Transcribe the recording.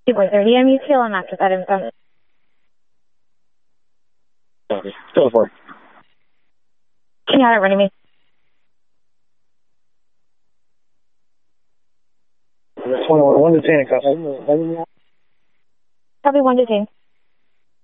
430. I'm UTL after that info. Go for it. Can you have it ready me? 1 to 10 handcuffs. Probably 1 to 10.